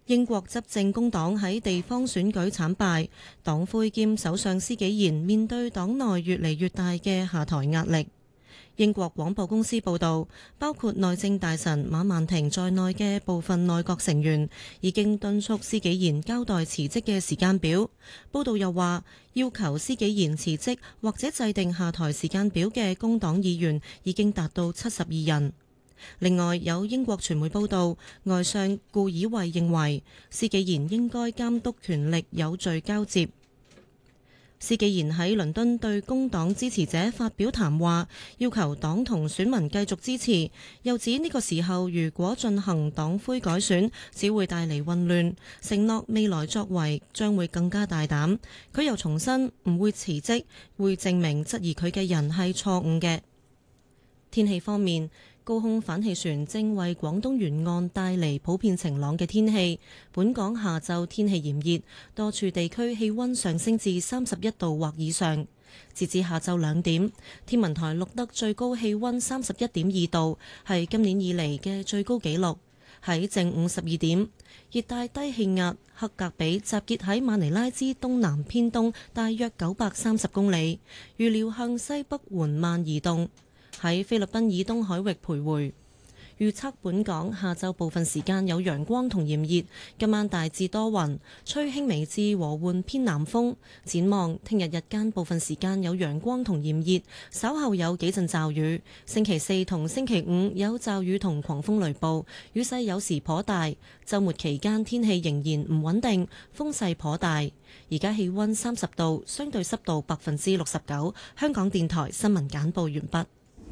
英國執政工黨喺地方選舉慘敗，黨魁兼首相施紀賢面對黨內越嚟越大嘅下台壓力。英國廣播公司報導，包括內政大臣馬曼婷在內嘅部分內閣成員已經敦促施紀賢交代辭職嘅時間表。報導又話，要求施紀賢辭職或者制定下台時間表嘅工黨議員已經達到72人。另外，有英國傳媒報導，外相顧爾惠認為施紀賢應該監督權力有序交接。施紀賢喺倫敦對工黨支持者發表談話，要求黨同選民繼續支持，又指呢個時候如果進行黨魁改選，只會帶嚟混亂，承諾未來作為將會更加大膽。佢又重申唔會辭職，會證明質疑佢嘅人係錯誤嘅。天氣方面，高空反氣旋正為廣東沿岸帶嚟普遍晴朗嘅天氣。本港下晝天氣炎熱，多處地區氣溫上升至31度或以上。截至下晝2點，天文台錄得最高氣溫31.2度，係今年以嚟嘅最高紀錄。喺正午12點，熱帶低氣壓克格比集結喺馬尼拉之東南偏東大約930公里，預料向西北緩慢移動，喺菲律賓以東海域徘徊。預測本港下晝部分時間有陽光同炎熱，今晚大致多雲，吹輕微至和緩偏南風。展望聽日日間部分時間有陽光同炎熱，稍後有幾陣驟雨。星期四同星期五有驟雨同狂風雷暴，雨勢有時頗大。週末期間天氣仍然唔穩定，風勢頗大。而家氣溫30度，相對濕度69%。香港電台新聞簡報完畢。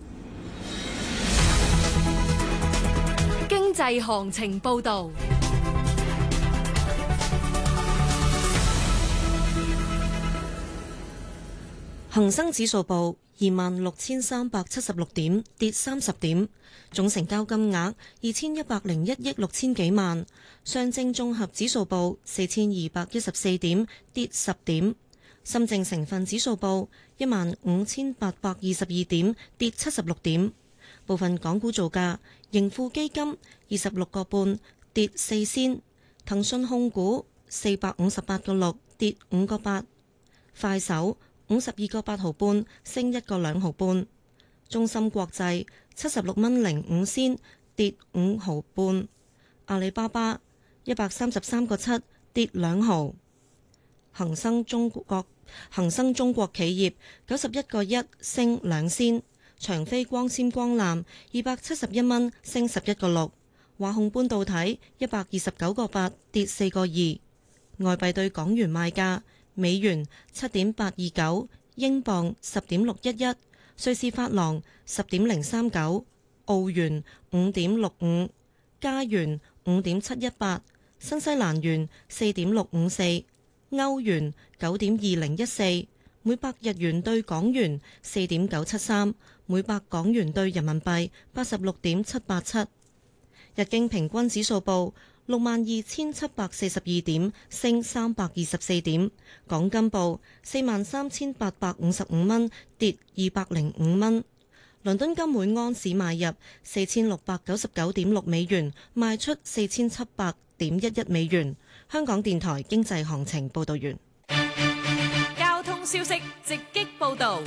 經濟行情報導， 恒生指數報26,376點，跌30點，總成交金額2101億6千幾萬。上證綜合指數報4214點，跌10點。深證成分指數報15,822點，跌76點。部分港股造價：盈富基金26個半，跌4仙；騰訊控股458個6，跌5個8；快手52個8毫半，升1個2毫半；中芯國際76蚊05仙，跌5毫半；阿里巴巴133個7，跌2毫；恒生中國企業91個1，升2仙。長飛光纖光纜271蚊，升11個6；華虹半導體129個8，跌4個2。外幣對港元賣價：美元7.829，英鎊10.611，瑞士法郎10.039，澳元5.65，加元5.718，新西蘭元4.654，歐元9.2014，每百日元對港元4.973，每百港元對人民幣86.787。日經平均指數報62,742點，升324點。港金報43,855蚊，跌205蚊。倫敦金每安士買入4699.6美元，賣出4700.11美元。香港電台經濟行情報道完。 交通消息直擊報道。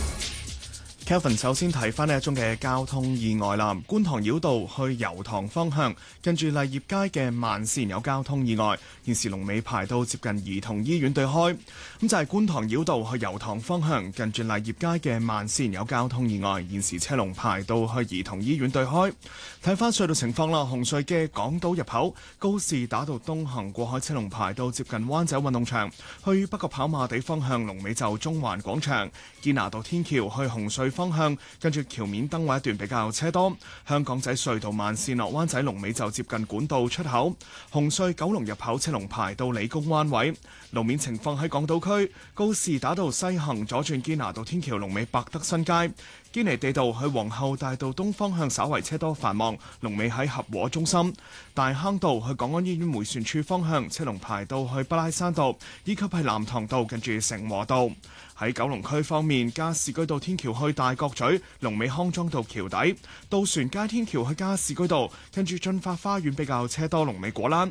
Kelvin 首先提翻呢一宗嘅交通意外啦，觀塘繞道去油塘方向，近住麗業街嘅慢線有交通意外，現時龍尾排到接近兒童醫院對開。咁就係觀塘繞道去油塘方向，近住麗業街嘅慢線有交通意外，現時車龍排到去兒童醫院對開。睇翻隧道情況啦，紅隧嘅港島入口告士打道東行過海車龍排到接近灣仔運動場，去北角跑馬地方向龍尾就中環廣場，堅拿道天橋去紅隧方向，跟住橋面燈位一段比較車多。香港仔隧道慢線落灣仔龍尾就接近管道出口。紅隧九龍入口車龍排到理工灣位。路面情況喺港島區，告士打道西行左轉堅拿道天橋龍尾百德新街。堅尼地道去皇后大道東方向稍為車多繁忙，龍尾喺合和中心；大坑道去港安醫院迴旋處方向車龍排到去北拉山道，以及係南塘道近住成和道。喺九龍區方面，加士居道天橋去大角咀，龍尾康莊道橋底；渡船街天橋去加士居道，跟住駿發花園比較車多，龍尾果欄；